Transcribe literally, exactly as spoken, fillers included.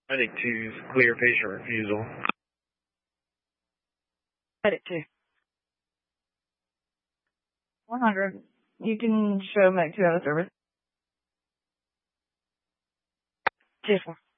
Medic two, clear patient refusal. Medic two. one hundred. You can show Medic two out of service. two four.